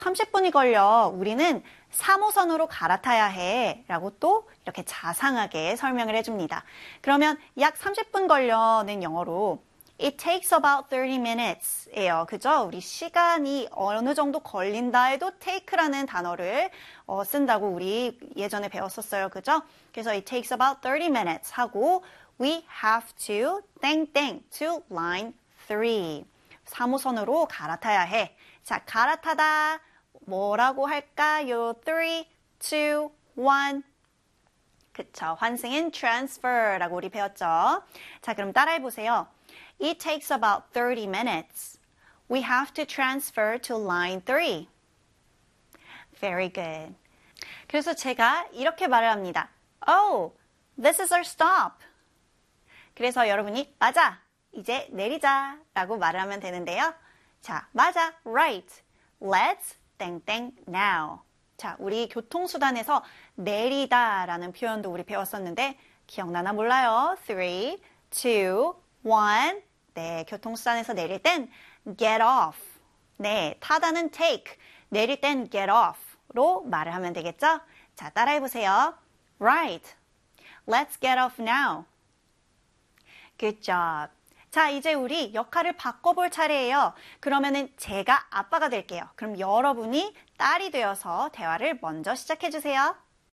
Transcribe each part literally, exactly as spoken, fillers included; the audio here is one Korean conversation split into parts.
삼십 분이 걸려. 우리는 삼 호선으로 갈아타야 해. 라고 또 이렇게 자상하게 설명을 해줍니다. 그러면 약 삼십 분 걸려는 영어로 It takes about thirty minutes 예요. 그죠? 우리 시간이 어느 정도 걸린다 해도 take라는 단어를 어, 쓴다고 우리 예전에 배웠었어요. 그죠? 그래서 it takes about thirty minutes 하고 we have to 땡땡 to line three. 삼 호선으로 갈아타야 해. 자, 갈아타다 뭐라고 할까요? three, two, one. 그쵸. 환승인 transfer라고 우리 배웠죠. 자, 그럼 따라해보세요. It takes about thirty minutes. We have to transfer to line three. Very good. 그래서 제가 이렇게 말을 합니다. Oh, this is our stop. 그래서 여러분이 맞아, 이제 내리자 라고 말을 하면 되는데요. 자, 맞아, right. Let's 땡땡 now. 자, 우리 교통수단에서 내리다 라는 표현도 우리 배웠었는데 기억나나 몰라요. three, two, one. 네, 교통수단에서 내릴 땐 get off. 네, 타다는 take, 내릴 땐 get off로 말을 하면 되겠죠? 자, 따라해보세요. Right. Let's get off now. Good job. 자, 이제 우리 역할을 바꿔볼 차례예요. 그러면은 제가 아빠가 될게요. 그럼 여러분이 딸이 되어서 대화를 먼저 시작해주세요.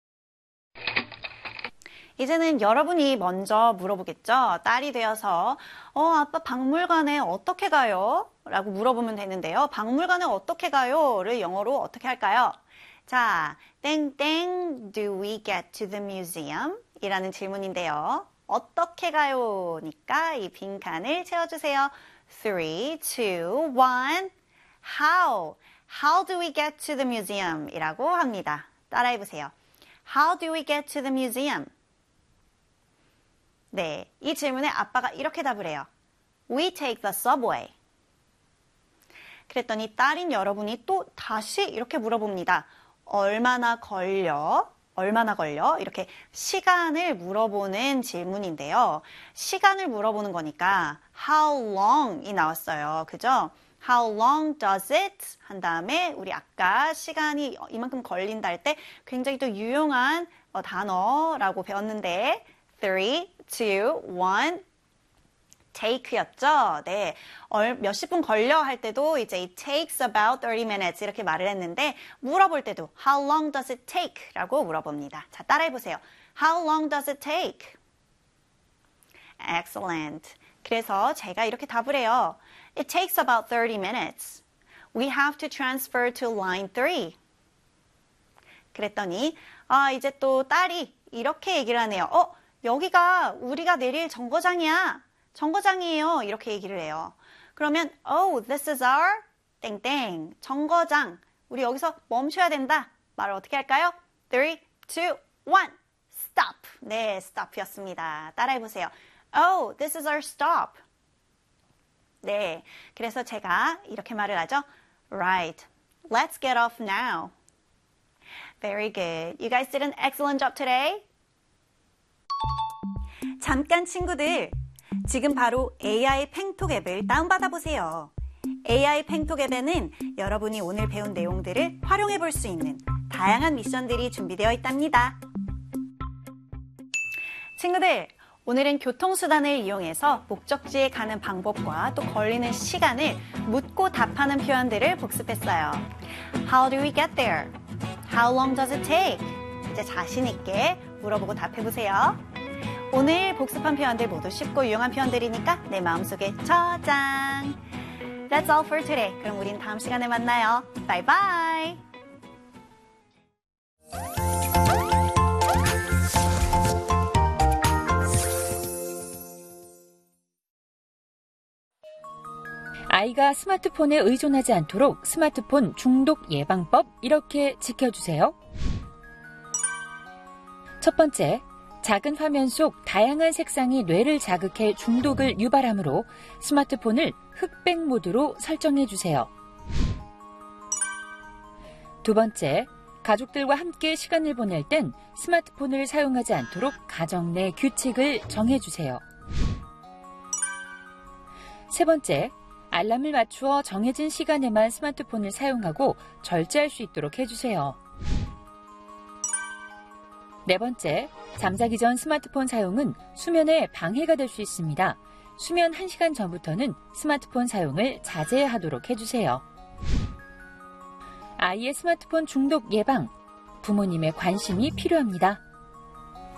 이제는 여러분이 먼저 물어보겠죠. 딸이 되어서 어 아빠 박물관에 어떻게 가요? 라고 물어보면 되는데요. 박물관에 어떻게 가요? 를 영어로 어떻게 할까요? 자, 땡땡 do we get to the museum? 이라는 질문인데요. 어떻게 가요? 니까 이 빈칸을 채워주세요. three, two, one. How? How do we get to the museum? 이라고 합니다. 따라해보세요. How do we get to the museum? 네, 이 질문에 아빠가 이렇게 답을 해요. We take the subway. 그랬더니 딸인 여러분이 또 다시 이렇게 물어봅니다. 얼마나 걸려? 얼마나 걸려? 이렇게 시간을 물어보는 질문인데요. 시간을 물어보는 거니까 how long이 나왔어요. 그죠? How long does it? 한 다음에 우리 아까 시간이 이만큼 걸린다 할 때 굉장히 또 유용한 어, 단어라고 배웠는데 three, two, one, take였죠. 네, 얼, 몇십 분 걸려 할 때도 이제 it takes about thirty minutes 이렇게 말을 했는데 물어볼 때도 how long does it take? 라고 물어봅니다. 자, 따라해보세요. How long does it take? Excellent. 그래서 제가 이렇게 답을 해요. It takes about thirty minutes. We have to transfer to line three. 그랬더니 아, 이제 또 딸이 이렇게 얘기를 하네요. 어, 여기가 우리가 내릴 정거장이야. 정거장이에요. 이렇게 얘기를 해요. 그러면 Oh, this is our 땡땡 정거장. 우리 여기서 멈춰야 된다. 말을 어떻게 할까요? three, two, one, stop. 네, stop이었습니다. 따라해보세요. Oh, this is our stop. 네, 그래서 제가 이렇게 말을 하죠. Right. Let's get off now. Very good. You guys did an excellent job today. 잠깐 친구들, 지금 바로 에이아이 팽톡 앱을 다운받아 보세요. 에이아이 팽톡 앱에는 여러분이 오늘 배운 내용들을 활용해 볼 수 있는 다양한 미션들이 준비되어 있답니다. 친구들, 오늘은 교통수단을 이용해서 목적지에 가는 방법과 또 걸리는 시간을 묻고 답하는 표현들을 복습했어요. How do we get there? How long does it take? 이제 자신 있게 물어보고 답해보세요. 오늘 복습한 표현들 모두 쉽고 유용한 표현들이니까 내 마음속에 저장. That's all for today. 그럼 우린 다음 시간에 만나요. Bye bye. 아이가 스마트폰에 의존하지 않도록 스마트폰 중독 예방법 이렇게 지켜주세요. 첫 번째, 작은 화면 속 다양한 색상이 뇌를 자극해 중독을 유발하므로 스마트폰을 흑백 모드로 설정해 주세요. 두 번째, 가족들과 함께 시간을 보낼 땐 스마트폰을 사용하지 않도록 가정 내 규칙을 정해 주세요. 세 번째, 알람을 맞추어 정해진 시간에만 스마트폰을 사용하고 절제할 수 있도록 해주세요. 네 번째, 잠자기 전 스마트폰 사용은 수면에 방해가 될 수 있습니다. 수면 한 시간 전부터는 스마트폰 사용을 자제하도록 해주세요. 아이의 스마트폰 중독 예방, 부모님의 관심이 필요합니다.